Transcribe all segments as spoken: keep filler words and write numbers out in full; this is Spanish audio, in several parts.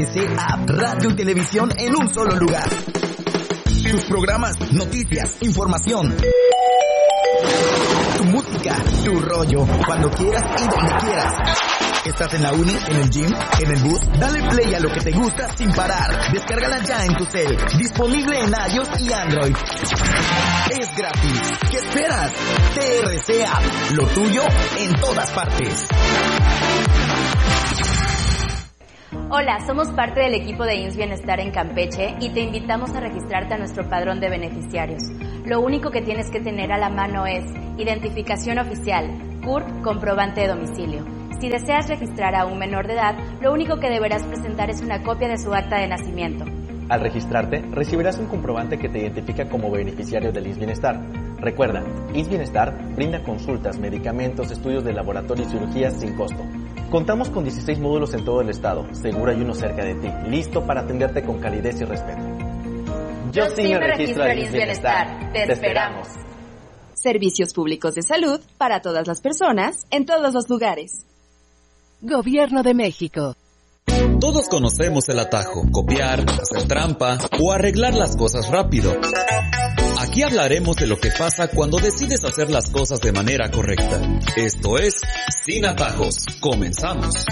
App, radio y televisión en un solo lugar. Tus programas, noticias, información. Tu música, tu rollo, cuando quieras y donde quieras. ¿Estás en la uni, en el gym, en el bus? Dale play a lo que te gusta sin parar. Descárgala ya en tu cel. Disponible en iOS y Android. Es gratis. ¿Qué esperas? T R C App, lo tuyo en todas partes. Hola, somos parte del equipo de I M S S Bienestar en Campeche y te invitamos a registrarte a nuestro padrón de beneficiarios. Lo único que tienes que tener a la mano es identificación oficial, C U R P, comprobante de domicilio. Si deseas registrar a un menor de edad, lo único que deberás presentar es una copia de su acta de nacimiento. Al registrarte, recibirás un comprobante que te identifica como beneficiario del I M S S Bienestar. Recuerda, I M S S Bienestar brinda consultas, medicamentos, estudios de laboratorio y cirugías sin costo. Contamos con dieciséis módulos en todo el estado, seguro hay uno cerca de ti, listo para atenderte con calidez y respeto. Yo sí me registro al I M S S Bienestar. Te esperamos. Servicios públicos de salud para todas las personas, en todos los lugares. Gobierno de México. Todos conocemos el atajo, copiar, hacer trampa o arreglar las cosas rápido. Aquí hablaremos de lo que pasa cuando decides hacer las cosas de manera correcta. Esto es Sin Atajos. Comenzamos.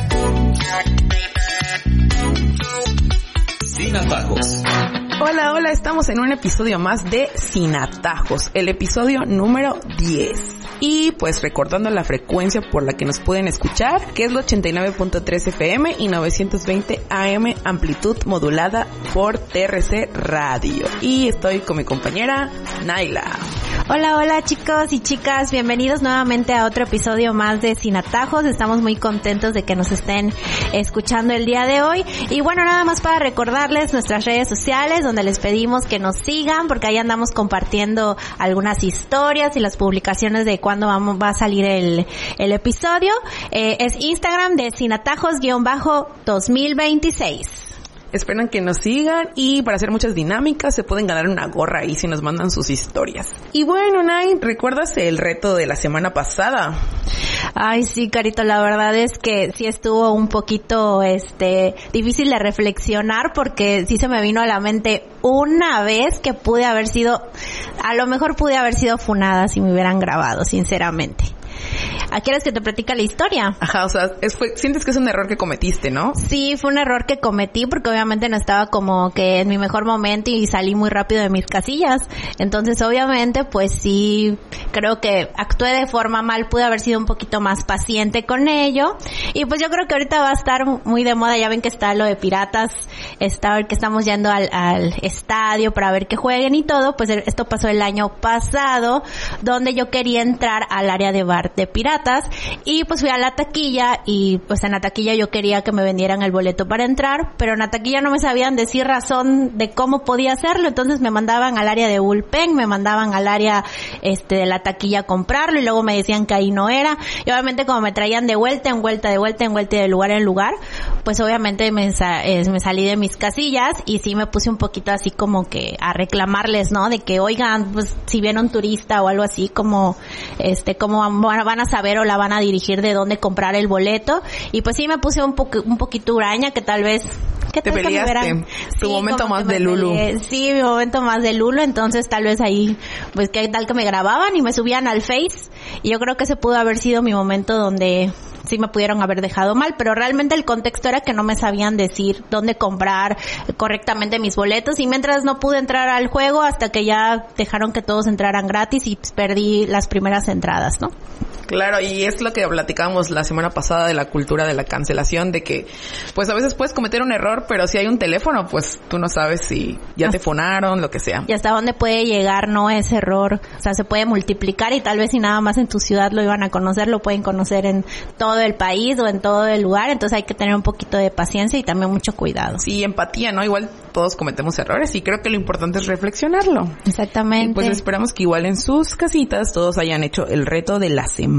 Sin Atajos. Hola, hola, estamos en un episodio más de Sin Atajos, el episodio número diez. Y pues recordando la frecuencia por la que nos pueden escuchar, que es la ochenta y nueve punto tres F M y novecientos veinte A M, amplitud modulada por T R C Radio. Y estoy con mi compañera Naila. Hola, hola chicos y chicas, bienvenidos nuevamente a otro episodio más de Sin Atajos. Estamos muy contentos de que nos estén escuchando el día de hoy. Y bueno, nada más para recordarles nuestras redes sociales, donde les pedimos que nos sigan, porque ahí andamos compartiendo algunas historias y las publicaciones de cuándo vamos, va a salir el, el episodio. Eh, es Instagram de Sin Atajos-dos mil veintiséis. Esperan que nos sigan y para hacer muchas dinámicas se pueden ganar una gorra ahí si nos mandan sus historias. Y bueno, Nay, ¿recuerdas el reto de la semana pasada? Ay, sí, Carito, la verdad es que sí estuvo un poquito este difícil de reflexionar, porque sí se me vino a la mente una vez que pude haber sido, a lo mejor pude haber sido funada si me hubieran grabado, sinceramente. ¿Quieres que te platique la historia? Ajá, o sea, es, fue, sientes que es un error que cometiste, ¿no? Sí, fue un error que cometí porque obviamente no estaba como que en mi mejor momento y salí muy rápido de mis casillas. Entonces, obviamente, pues sí, creo que actué de forma mal, pude haber sido un poquito más paciente con ello. Y pues yo creo que ahorita va a estar muy de moda, ya ven que está lo de piratas, está que estamos yendo al, al estadio para ver que jueguen y todo. Pues esto pasó el año pasado, donde yo quería entrar al área de bar de piratas. Y pues fui a la taquilla y pues en la taquilla yo quería que me vendieran el boleto para entrar, pero en la taquilla no me sabían decir razón de cómo podía hacerlo, entonces me mandaban al área de bullpen, me mandaban al área este de la taquilla a comprarlo y luego me decían que ahí no era. Y obviamente como me traían de vuelta en vuelta, de vuelta en vuelta y de lugar en lugar, pues obviamente me, sa- eh, me salí de mis casillas y sí me puse un poquito así como que a reclamarles, ¿no? De que oigan, pues si viene un turista o algo así, como este, como van, van a saber o la van a dirigir de dónde comprar el boleto. Y pues sí me puse un poco un poquito huraña, que tal vez ¿qué te peleaste? Tu sí, momento más de Lulu. Peleé. Sí, mi momento más de Lulu. Entonces tal vez ahí, pues qué tal que me grababan y me subían al Face. Y yo creo que ese pudo haber sido mi momento donde sí me pudieron haber dejado mal, pero realmente el contexto era que no me sabían decir dónde comprar correctamente mis boletos, y mientras no pude entrar al juego hasta que ya dejaron que todos entraran gratis y pues perdí las primeras entradas, ¿no? Claro, y es lo que platicábamos la semana pasada de la cultura de la cancelación, de que pues a veces puedes cometer un error, pero si hay un teléfono, pues tú no sabes si ya te fonaron, lo que sea. Y hasta dónde puede llegar, ¿no? Ese error. O sea, se puede multiplicar y tal vez si nada más en tu ciudad lo iban a conocer, lo pueden conocer en todo el país o en todo el lugar. Entonces hay que tener un poquito de paciencia y también mucho cuidado. Sí, empatía, ¿no? Igual todos cometemos errores y creo que lo importante es reflexionarlo. Exactamente. Y pues esperamos que igual en sus casitas todos hayan hecho el reto de la semana.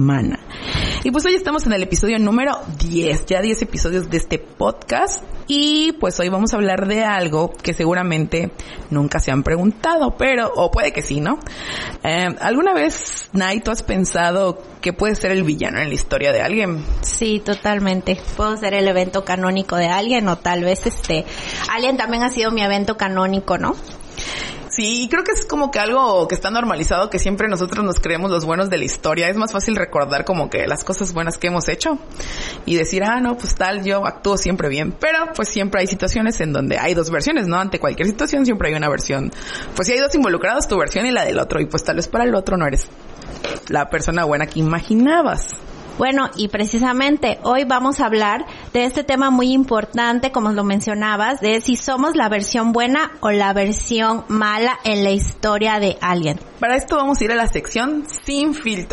semana. Y pues hoy estamos en el episodio número diez, ya diez episodios de este podcast. Y pues hoy vamos a hablar de algo que seguramente nunca se han preguntado, pero, o puede que sí, ¿no? Eh, ¿Alguna vez, Nay, tú has pensado que puede ser el villano en la historia de alguien? Sí, totalmente. Puedo ser el evento canónico de alguien, o tal vez este, alguien también ha sido mi evento canónico, ¿no? Sí, creo que es como que algo que está normalizado, que siempre nosotros nos creemos los buenos de la historia. Es más fácil recordar como que las cosas buenas que hemos hecho y decir, ah, no, pues tal, yo actúo siempre bien. Pero pues siempre hay situaciones en donde hay dos versiones, ¿no? Ante cualquier situación siempre hay una versión. Pues si hay dos involucrados, tu versión y la del otro. Y pues tal vez para el otro no eres la persona buena que imaginabas. Bueno, y precisamente hoy vamos a hablar de este tema muy importante, como lo mencionabas, de si somos la versión buena o la versión mala en la historia de alguien. Para esto vamos a ir a la sección Sin Filtro.